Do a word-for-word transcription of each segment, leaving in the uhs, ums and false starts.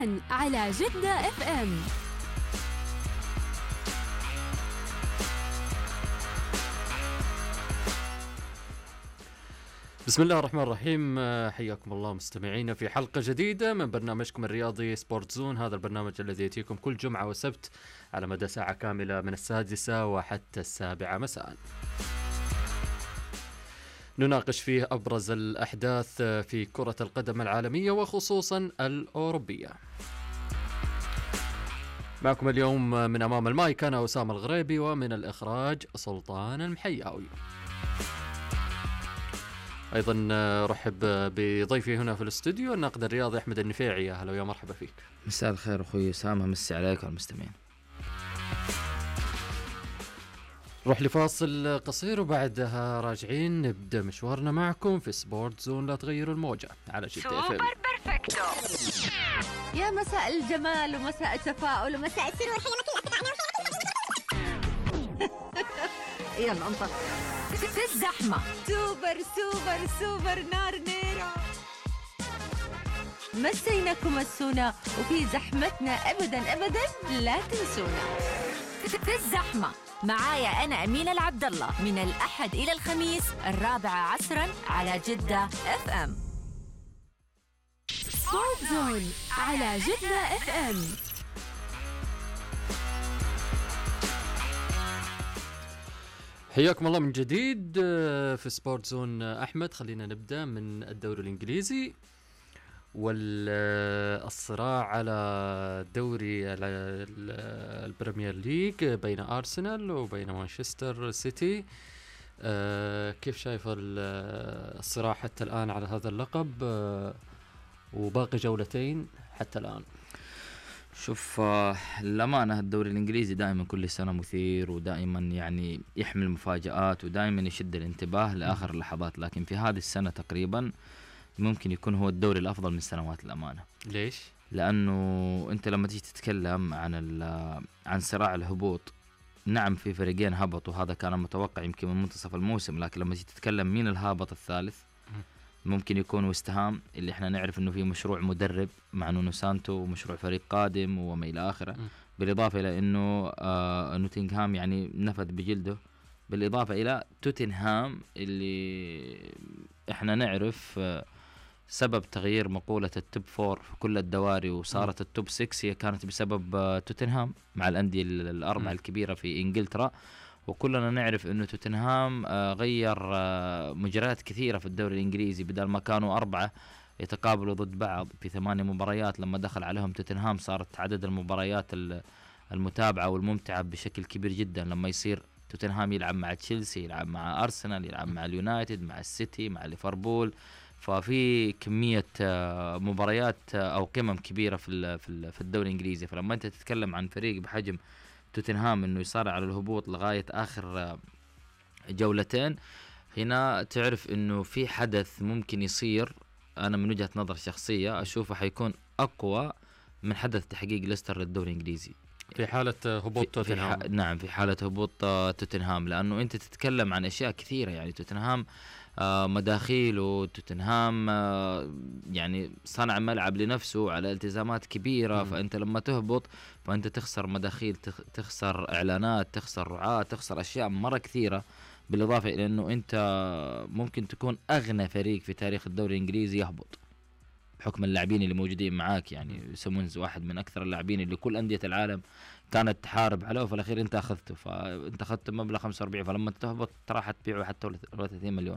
على جدة اف ام. بسم الله الرحمن الرحيم. حياكم الله مستمعينا في حلقة جديدة من برنامجكم الرياضي سبورت زون. هذا البرنامج الذي يأتيكم كل جمعة وسبت على مدى ساعة كاملة من السادسة وحتى السابعة مساء. نناقش فيه أبرز الأحداث في كرة القدم العالمية وخصوصا الأوروبية. معكم اليوم من أمام المايك أنا أسامة الغريبي، ومن الإخراج سلطان المحياوي. أيضا رحب بضيفي هنا في الاستوديو الناقد الرياضي أحمد النفيعي. أهلا ويا مرحبا فيك. مساء الخير أخوي أسامة، مسي عليك والمستمعين. نروح لفاصل قصير وبعدها راجعين نبدأ مشوارنا معكم في سبورت زون. لا تغيروا الموجة على جدة اف ام. سوبر بيرفكتو. يا مساء الجمال ومساء التفاؤل ومساء السرور. يلا انطلق. في الزحمة سوبر سوبر سوبر نار نيرة. مسيناكم السونا وفي زحمتنا أبدا أبدا لا تنسونا. في الزحمة معايا أنا أمينة العبد الله من الأحد إلى الخميس الرابعة عصرا على جدة اف ام. سبورت زون على جدة اف ام. حياكم الله من جديد في سبورت زون. أحمد، خلينا نبدأ من الدوري الإنجليزي والصراع على دوري البريمير ليج بين أرسنال وبين مانشستر سيتي. كيف شايف الصراع حتى الآن على هذا اللقب وباقي جولتين حتى الآن؟ شوف، للأمانة الدوري الإنجليزي دائما كل سنة مثير ودائما يعني يحمل مفاجآت ودائما يشد الانتباه لآخر اللحظات، لكن في هذه السنة تقريبا ممكن يكون هو الدوري الأفضل من سنوات الأمانة. ليش؟ لأنه أنت لما تيجي تتكلم عن عن صراع الهبوط، نعم في فريقين هبطوا، هذا كان متوقع يمكن من منتصف الموسم، لكن لما تيجي تتكلم مين الهابط الثالث ممكن يكون وستهام، اللي احنا نعرف انه في مشروع مدرب مع نونو سانتو ومشروع فريق قادم وما الى اخره، بالاضافه الى انه آه نوتنغهام يعني نفذ بجلده، بالاضافه الى توتنهام اللي احنا نعرف آه سبب تغيير مقوله التوب فور في كل الدواري وصارت التوب سكس هي كانت بسبب آه توتنهام مع الانديه الاربعه الكبيره في انجلترا. وكلنا نعرف انه توتنهام آه غير آه مجريات كثيرة في الدوري الانجليزي، بدل ما كانوا اربعة يتقابلوا ضد بعض في ثمانية مباريات، لما دخل عليهم توتنهام صارت عدد المباريات المتابعة والممتعة بشكل كبير جدا، لما يصير توتنهام يلعب مع تشيلسي، يلعب مع ارسنال، يلعب مع اليونايتد، مع السيتي، مع ليفربول، ففي كمية آه مباريات آه او قمم كبيرة في في الدوري الانجليزي. فلما انت تتكلم عن فريق بحجم توتنهام انه يصارع على الهبوط لغاية اخر جولتين، هنا تعرف انه في حدث ممكن يصير. انا من وجهة نظر شخصية اشوفه حيكون اقوى من حدث تحقيق ليستر للدوري الانجليزي في حالة هبوط توتنهام. في ح... نعم في حالة هبوط توتنهام، لانه انت تتكلم عن اشياء كثيرة. يعني توتنهام آه مداخيل وتوتنهام آه يعني صنع ملعب لنفسه على التزامات كبيرة. م. فأنت لما تهبط فأنت تخسر مداخيل، تخسر إعلانات، تخسر رعاة، تخسر أشياء مرة كثيرة، بالإضافة إلى أنه أنت ممكن تكون أغنى فريق في تاريخ الدوري الإنجليزي يهبط بحكم اللاعبين اللي موجودين معاك. يعني سيمونز واحد من أكثر اللاعبين اللي كل أندية العالم كانت تحارب عليه، وفي الأخير أنت أخذته، فأنت أخذت مبلغ خمسة وأربعين، فلما تهبط راح تبيعه حتى ثلاثين مليون.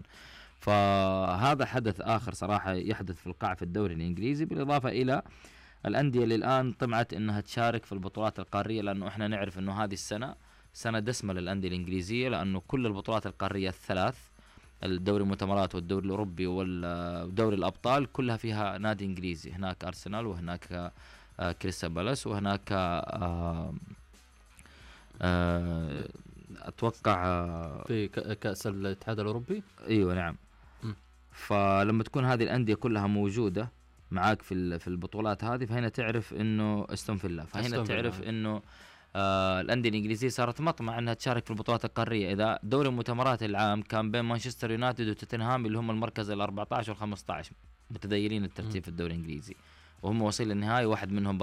فهذا حدث آخر صراحة يحدث في القاع في الدوري الإنجليزي، بالإضافة إلى الأندية اللي الآن طمعت إنها تشارك في البطولات القارية، لأنه إحنا نعرف إنه هذه السنة سنة دسمة للأندية الإنجليزية، لأنه كل البطولات القارية الثلاث، الدوري المؤتمرات والدوري الأوروبي والدوري الأبطال، كلها فيها نادي إنجليزي. هناك أرسنال، وهناك كريستال بالاس، وهناك آه آه أتوقع في كأس الاتحاد الأوروبي. أيوة نعم. م. فلما تكون هذه الأندية كلها موجودة معاك في في البطولات هذه، فهنا تعرف إنه استون فيلا، فهنا تعرف إنه آه الأندية الإنجليزية صارت مطمع أنها تشارك في البطولات القارية. إذا دوري المؤتمرات العام كان بين مانشستر يونايتد وتوتنهام اللي هم المركز الأربعة عشر والخمسة عشر متديرين الترتيب م. في الدوري الإنجليزي، وهم واصلين للنهائي، واحد منهم